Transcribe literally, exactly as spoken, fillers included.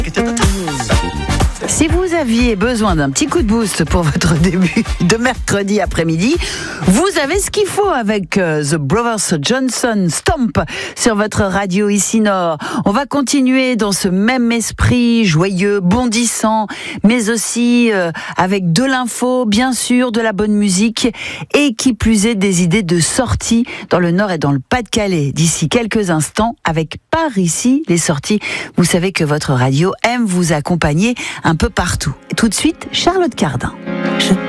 Si vous aviez besoin d'un petit coup de boost pour votre début de mercredi après-midi, vous avez ce qu'il faut avec euh, The Brothers Johnson Stomp sur votre radio ici Nord. On va continuer dans ce même esprit joyeux, bondissant, mais aussi euh, avec de l'info, bien sûr, de la bonne musique et qui plus est des idées de sortie dans le Nord et dans le Pas-de-Calais. D'ici quelques instants, avec par ici les sorties. Vous savez que votre radio aime vous accompagner un peu partout. Et tout de suite, Charlotte Cardin. Je